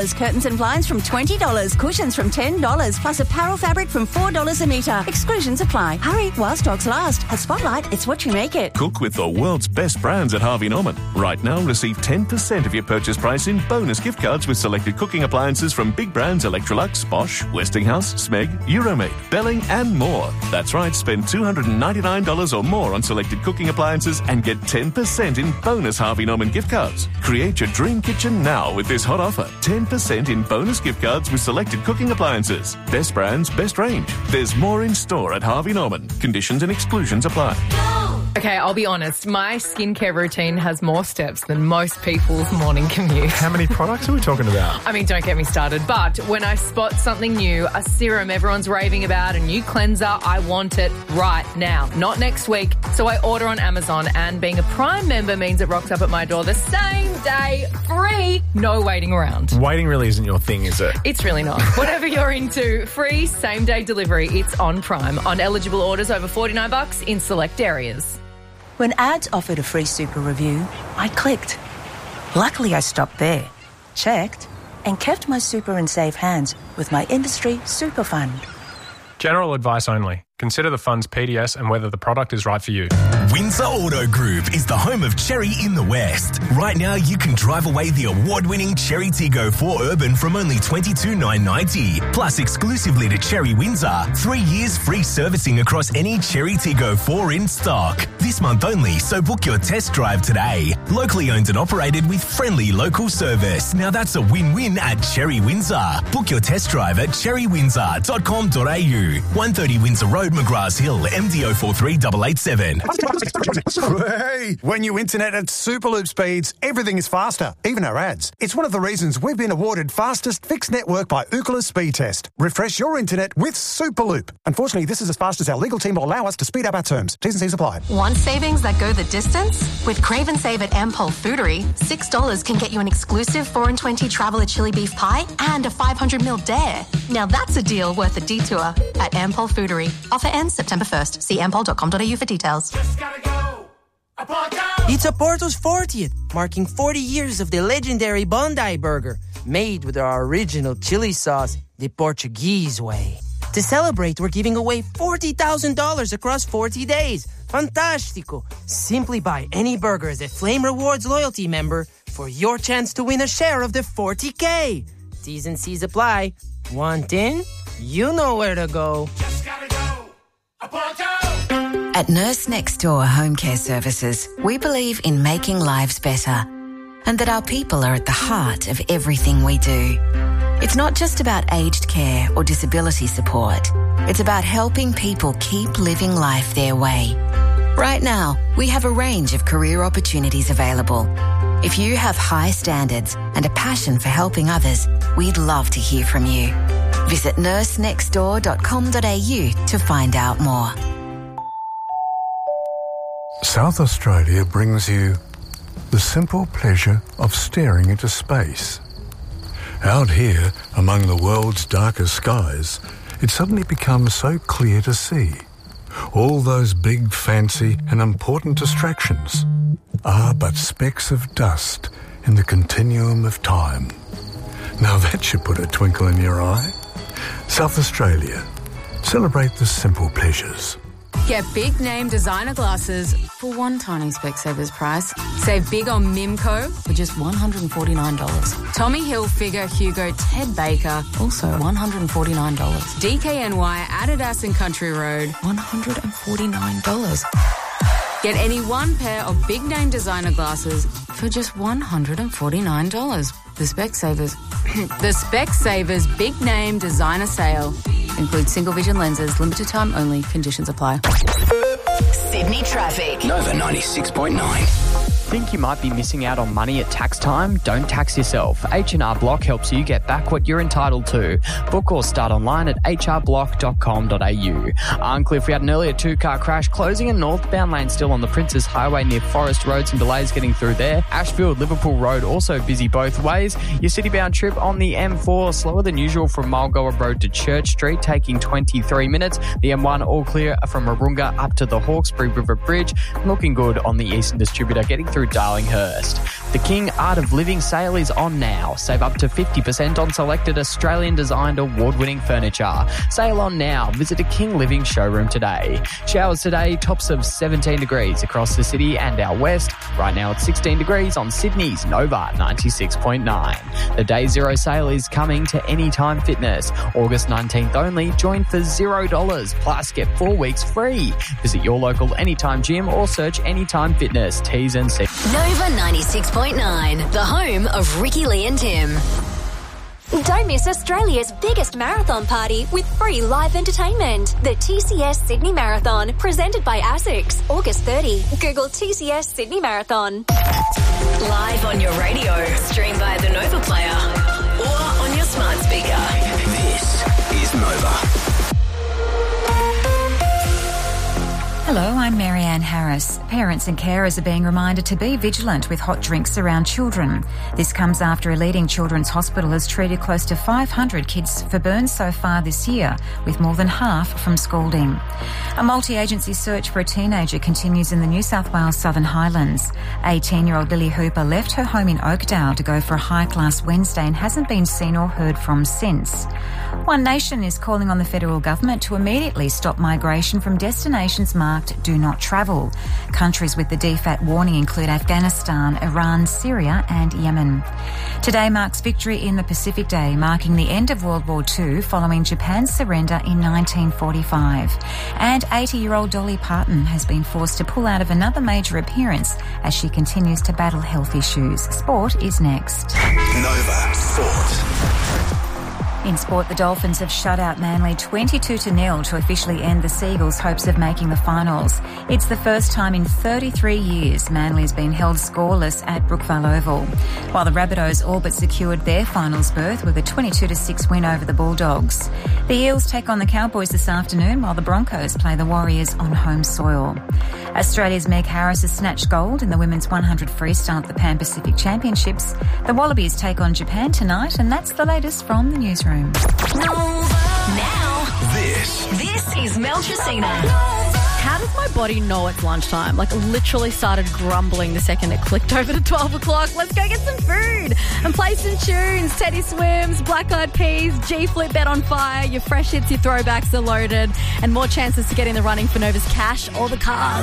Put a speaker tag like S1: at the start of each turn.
S1: Curtains and blinds from $20. Cushions from $10. Plus apparel fabric from $4 a metre. Exclusions apply. Hurry while stocks last. At Spotlight, it's what you make it.
S2: Cook with the world's best brands at Harvey Norman. Right now, receive 10% of your purchase price in bonus gift cards with selected cooking appliances from big brands Electrolux, Bosch, Westinghouse, Smeg, Euromade, Belling and more. That's right, spend $299 or more on selected cooking appliances and get 10% in bonus Harvey Norman gift cards. Create your dream kitchen now with this hot offer. 10% in bonus gift cards with selected cooking appliances. Best brands, best range. There's more in store at Harvey Norman. Conditions and exclusions apply.
S3: Okay, I'll be honest. My skincare routine has more steps than most people's morning commute.
S4: How many products are we talking about?
S3: I mean, don't get me started. But when I spot something new, a serum everyone's raving about, a new cleanser, I want it right now, not next week. So I order on Amazon, and being a Prime member means it rocks up at my door the same day, free, no waiting around.
S4: Waiting really isn't your thing, is it?
S3: It's really not. Whatever you're into, free same-day delivery. It's on Prime. On eligible orders over $49 in select areas.
S5: When ads offered a free super review, I clicked. Luckily, I stopped there, checked, and kept my super in safe hands with my industry super fund.
S4: General advice only. Consider the fund's PDS and whether the product is right for you.
S6: Windsor Auto Group is the home of Cherry in the West. Right now, you can drive away the award-winning Cherry Tiggo 4 Urban from only $22,990. Plus, exclusively to Cherry Windsor, 3 years free servicing across any Cherry Tiggo 4 in stock. This month only, so book your test drive today. Locally owned and operated with friendly local service. Now that's a win-win at Cherry Windsor. Book your test drive at cherrywindsor.com.au. 130 Windsor Road, McGrath Hill, MDO 43887.
S7: Hey, when you internet at Superloop speeds, everything is faster, even our ads. It's one of the reasons we've been awarded fastest fixed network by Ookla Speed Test. Refresh your internet with Superloop. Unfortunately, this is as fast as our legal team will allow us to speed up our terms. T's and C's apply.
S8: Want savings that go the distance? With Crave and Save at Ampol Foodery, $6 can get you an exclusive 4 and 20 Traveller chili beef pie and a 500ml dare. Now that's a deal worth a detour at Ampol Foodery. Offer ends September 1st. See ampol.com.au for details.
S9: It's Porto's 40th, marking 40 years of the legendary Bondi Burger, made with our original chili sauce, the Portuguese way. To celebrate, we're giving away $40,000 across 40 days. Fantastico! Simply buy any burger as a Flame Rewards loyalty member for your chance to win a share of the $40K. T's and C's apply. Want in? You know where to go. Just gotta go.
S10: At Nurse Next Door Home Care Services, we believe in making lives better and that our people are at the heart of everything we do. It's not just about aged care or disability support. It's about helping people keep living life their way. Right now, we have a range of career opportunities available. If you have high standards and a passion for helping others, we'd love to hear from you. Visit nursenextdoor.com.au to find out more.
S11: South Australia brings you the simple pleasure of staring into space. Out here, among the world's darkest skies, it suddenly becomes so clear to see. All those big, fancy and important distractions are but specks of dust in the continuum of time. Now that should put a twinkle in your eye. South Australia. Celebrate the simple pleasures.
S12: Get big name designer glasses for one tiny Specsavers price. Save big on Mimco for just $149. Tommy Hilfiger, Hugo, Ted Baker, also $149. DKNY, Adidas and Country Road, $149. Get any one pair of big name designer glasses for just $149. The Specsavers. The Specsavers Big Name Designer Sale. Includes single vision lenses, limited time only, conditions apply.
S13: Sydney traffic.
S14: Nova 96.9.
S15: Think you might be missing out on money at tax time? Don't tax yourself. H&R Block helps you get back what you're entitled to. Book or start online at hrblock.com.au. Arncliffe, we had an earlier two-car crash closing a northbound lane still on the Princes Highway near Forest Road. Some delays getting through there. Ashfield, Liverpool Road also busy both ways. Your city-bound trip on the M4 slower than usual from Mulgoa Road to Church Street, taking 23 minutes. The M1 all clear from Marunga up to the Hawkesbury River Bridge. Looking good on the Eastern Distributor, getting through through Darlinghurst. The King Art of Living sale is on now. Save up to 50% on selected Australian-designed award-winning furniture. Sale on now. Visit a King Living showroom today. Showers today, tops of 17 degrees across the city and out west. Right now it's 16 degrees on Sydney's Nova 96.9. The Day Zero sale is coming to Anytime Fitness. August 19th only. Join for $0. Plus get 4 weeks free. Visit your local Anytime gym or search Anytime Fitness. T's and C's.
S13: Nova 96.9, the home of Ricky Lee and Tim.
S14: Don't miss Australia's biggest marathon party with free live entertainment. The TCS Sydney Marathon, presented by ASICS. August 30. Google TCS Sydney Marathon.
S13: Live on your radio, stream via the Nova Player, or on your smart speaker.
S6: This is Nova.
S16: Hello, I'm Marianne Harris. Parents and carers are being reminded to be vigilant with hot drinks around children. This comes after a leading children's hospital has treated close to 500 kids for burns so far this year, with more than half from scalding. A multi-agency search for a teenager continues in the New South Wales Southern Highlands. 18-year-old Lily Hooper left her home in Oakdale to go for a hike last Wednesday and hasn't been seen or heard from since. One Nation is calling on the federal government to immediately stop migration from destinations marked Do Not Travel. Countries with the DFAT warning include Afghanistan, Iran, Syria and Yemen. Today marks Victory in the Pacific Day, marking the end of World War II following Japan's surrender in 1945. And 80-year-old Dolly Parton has been forced to pull out of another major appearance as she continues to battle health issues. Sport is next.
S6: Nova Sport.
S16: In sport, the Dolphins have shut out Manly 22-0 to officially end the Seagulls' hopes of making the finals. It's the first time in 33 years Manly has been held scoreless at Brookvale Oval, while the Rabbitohs all but secured their finals berth with a 22-6 win over the Bulldogs. The Eels take on the Cowboys this afternoon, while the Broncos play the Warriors on home soil. Australia's Meg Harris has snatched gold in the women's 100 freestyle at the Pan Pacific Championships. The Wallabies take on Japan tonight, and that's the latest from the newsroom.
S13: Now, this is Mel Chesina.
S17: How does my body know it's lunchtime? Like, literally started grumbling the second it clicked over to 12 o'clock. Let's go get some food and play some tunes. Teddy Swims, Black Eyed Peas, G-Flip, Bet on Fire. Your fresh hits, your throwbacks are loaded, and more chances to get in the running for Nova's cash or the cars.